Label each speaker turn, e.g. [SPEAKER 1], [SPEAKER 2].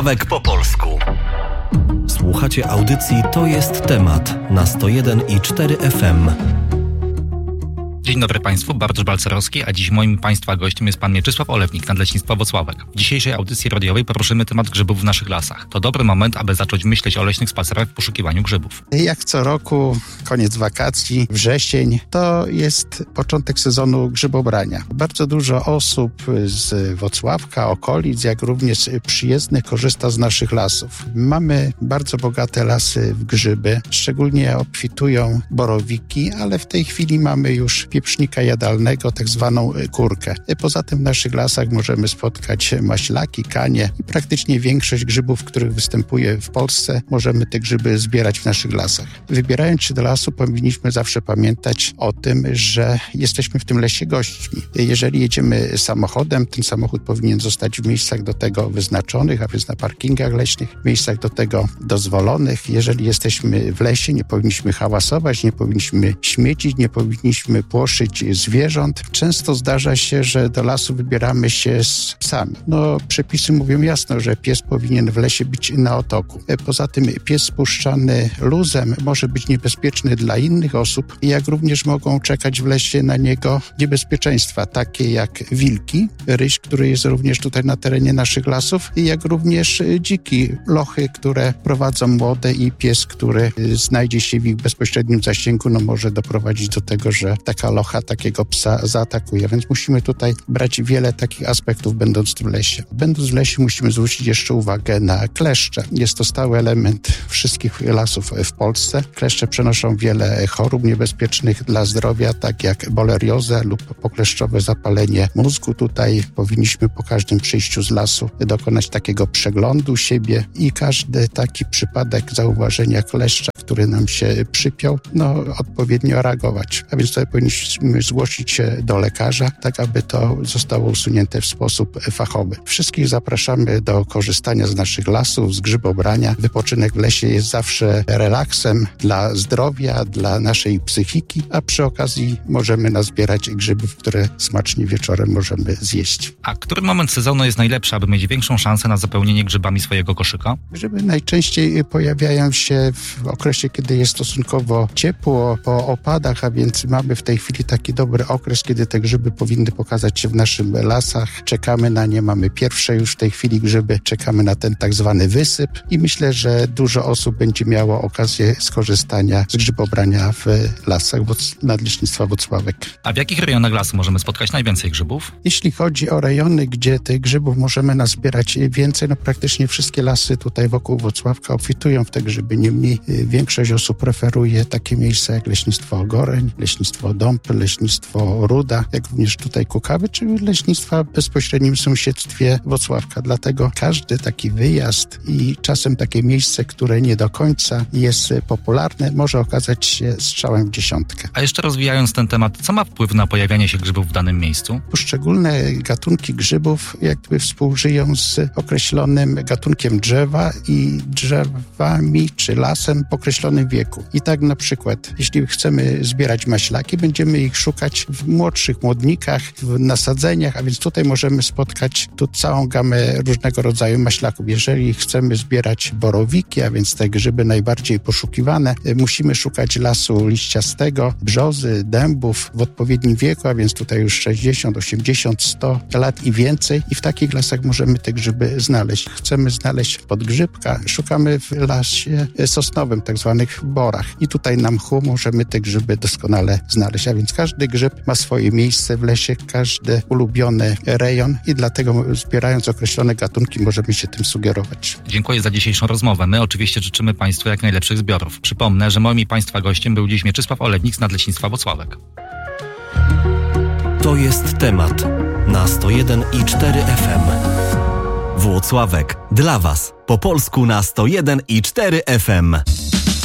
[SPEAKER 1] Po polsku. Słuchacie audycji To jest temat na 101,4 FM.
[SPEAKER 2] Dzień dobry Państwu, Bartosz Balcerowski, a dziś moim Państwa gościem jest Pan Mieczysław Olewnik, Nadleśnictwo Włocławek. W dzisiejszej audycji radiowej poruszymy temat grzybów w naszych lasach. To dobry moment, aby zacząć myśleć o leśnych spacerach w poszukiwaniu grzybów.
[SPEAKER 3] Jak co roku, koniec wakacji, wrzesień, to jest początek sezonu grzybobrania. Bardzo dużo osób z Włocławka, okolic, jak również przyjezdnych korzysta z naszych lasów. Mamy bardzo bogate lasy w grzyby, szczególnie obfitują borowiki, ale w tej chwili mamy już pieprznika jadalnego, tak zwaną kurkę. Poza tym w naszych lasach możemy spotkać maślaki, kanie i praktycznie większość grzybów, których występuje w Polsce, możemy te grzyby zbierać w naszych lasach. Wybierając się do lasu, powinniśmy zawsze pamiętać o tym, że jesteśmy w tym lesie gośćmi. Jeżeli jedziemy samochodem, ten samochód powinien zostać w miejscach do tego wyznaczonych, a więc na parkingach leśnych, w miejscach do tego dozwolonych. Jeżeli jesteśmy w lesie, nie powinniśmy hałasować, nie powinniśmy śmiecić, nie powinniśmy płoszyć zwierząt. Często zdarza się, że do lasu wybieramy się z psami. Przepisy mówią jasno, że pies powinien w lesie być na otoku. Poza tym pies spuszczany luzem może być niebezpieczny dla innych osób, jak również mogą czekać w lesie na niego niebezpieczeństwa, takie jak wilki, ryś, który jest również tutaj na terenie naszych lasów, jak również dziki, lochy, które prowadzą młode i pies, który znajdzie się w ich bezpośrednim zasięgu, może doprowadzić do tego, że taka locha takiego psa zaatakuje, więc musimy tutaj brać wiele takich aspektów, będąc w lesie. Będąc w lesie musimy zwrócić jeszcze uwagę na kleszcze. Jest to stały element wszystkich lasów w Polsce. Kleszcze przenoszą wiele chorób niebezpiecznych dla zdrowia, tak jak boleriozę lub pokleszczowe zapalenie mózgu. Tutaj powinniśmy po każdym przyjściu z lasu dokonać takiego przeglądu siebie i każdy taki przypadek zauważenia kleszcza, który nam się przypiął, odpowiednio reagować. A więc tutaj powinniśmy zgłosić się do lekarza, tak aby to zostało usunięte w sposób fachowy. Wszystkich zapraszamy do korzystania z naszych lasów, z grzybobrania. Wypoczynek w lesie jest zawsze relaksem dla zdrowia, dla naszej psychiki, a przy okazji możemy nazbierać grzybów, które smacznie wieczorem możemy zjeść.
[SPEAKER 2] A który moment sezonu jest najlepszy, aby mieć większą szansę na zapełnienie grzybami swojego koszyka?
[SPEAKER 3] Grzyby najczęściej pojawiają się w okresie, kiedy jest stosunkowo ciepło, po opadach, a więc mamy w tej chwili taki dobry okres, kiedy te grzyby powinny pokazać się w naszych lasach. Czekamy na nie, mamy pierwsze już w tej chwili grzyby, czekamy na ten tak zwany wysyp i myślę, że dużo osób będzie miało okazję skorzystania z grzybobrania w lasach Nadleśnictwa Włocławek.
[SPEAKER 2] A w jakich rejonach lasu możemy spotkać najwięcej grzybów?
[SPEAKER 3] Jeśli chodzi o rejony, gdzie tych grzybów możemy nazbierać więcej, praktycznie wszystkie lasy tutaj wokół Włocławka obfitują w te grzyby. Niemniej większość osób preferuje takie miejsca jak Leśnictwo Ogoreń, Leśnictwo Dąb, Leśnictwo Ruda, jak również tutaj Kukawy, czyli leśnictwa w bezpośrednim sąsiedztwie Włocławka. Dlatego każdy taki wyjazd i czasem takie miejsce, które nie do końca jest popularne, może okazać się strzałem w dziesiątkę.
[SPEAKER 2] A jeszcze rozwijając ten temat, co ma wpływ na pojawianie się grzybów w danym miejscu?
[SPEAKER 3] Poszczególne gatunki grzybów jakby współżyją z określonym gatunkiem drzewa i drzewami czy lasem w określonym wieku. I tak na przykład, jeśli chcemy zbierać maślaki, będziemy ich szukać w młodszych młodnikach, w nasadzeniach, a więc tutaj możemy spotkać całą gamę różnego rodzaju maślaków. Jeżeli chcemy zbierać borowiki, a więc te grzyby najbardziej poszukiwane, musimy szukać lasu liściastego, brzozy, dębów w odpowiednim wieku, a więc tutaj już 60, 80, 100 lat i więcej i w takich lasach możemy te grzyby znaleźć. Chcemy znaleźć podgrzybka, szukamy w lasie sosnowym, tak zwanych borach i tutaj na mchu możemy te grzyby doskonale znaleźć, a więc każdy grzyb ma swoje miejsce w lesie, każdy ulubiony rejon i dlatego zbierając określone gatunki możemy się tym sugerować.
[SPEAKER 2] Dziękuję za dzisiejszą rozmowę. My oczywiście życzymy Państwu jak najlepszych zbiorów. Przypomnę, że moim i Państwa gościem był dziś Mieczysław Olewnik z Nadleśnictwa Włocławek.
[SPEAKER 1] To jest temat na 101,4 FM. Włocławek dla Was po polsku na 101,4 FM.